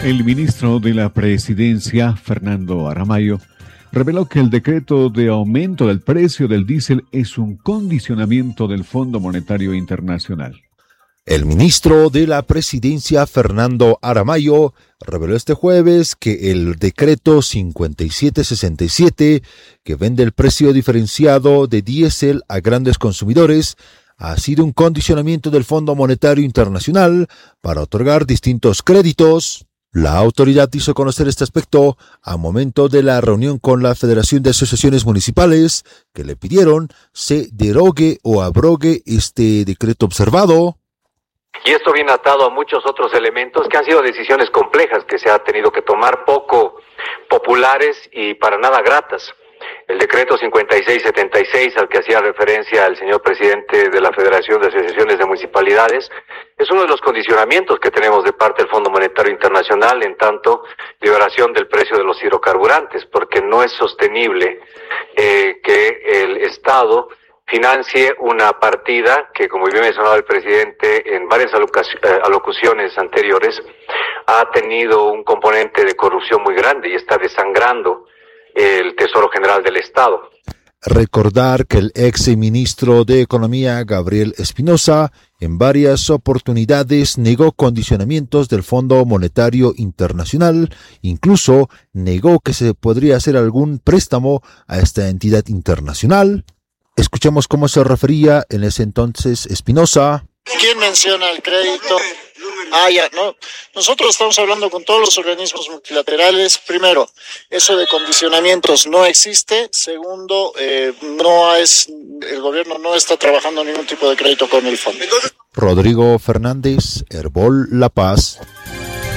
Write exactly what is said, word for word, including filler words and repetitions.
El ministro de la Presidencia, Fernando Aramayo, reveló que el decreto de aumento del precio del diésel es un condicionamiento del Fondo Monetario Internacional. El ministro de la Presidencia, Fernando Aramayo, reveló este jueves que el decreto cincuenta y siete sesenta y siete, que vende el precio diferenciado de diésel a grandes consumidores, ha sido un condicionamiento del Fondo Monetario Internacional para otorgar distintos créditos. La autoridad hizo conocer este aspecto a momento de la reunión con la Federación de Asociaciones Municipales, que le pidieron se derogue o abrogue este decreto observado. Y esto viene atado a muchos otros elementos que han sido decisiones complejas que se ha tenido que tomar, poco populares y para nada gratas. El decreto cincuenta y seis setenta y seis, al que hacía referencia el señor presidente de la Federación de Asociaciones de Municipalidades, es uno de los condicionamientos que tenemos de parte del Fondo Monetario Internacional, en tanto liberación del precio de los hidrocarburantes, porque no es sostenible eh, que el Estado financie una partida que, como bien mencionaba el presidente en varias alocuciones anteriores, ha tenido un componente de corrupción muy grande y está desangrando el Tesoro General del Estado. Recordar que el ex ministro de Economía, Gabriel Espinosa, en varias oportunidades negó condicionamientos del Fondo Monetario Internacional, incluso negó que se podría hacer algún préstamo a esta entidad internacional. Escuchemos cómo se refería en ese entonces Espinosa. ¿Quién menciona el crédito? Ah, ya, no. Nosotros estamos hablando con todos los organismos multilaterales. Primero, eso de condicionamientos no existe. Segundo, eh, no es, el gobierno no está trabajando ningún tipo de crédito con el fondo. Rodrigo Fernández, Herbol La Paz.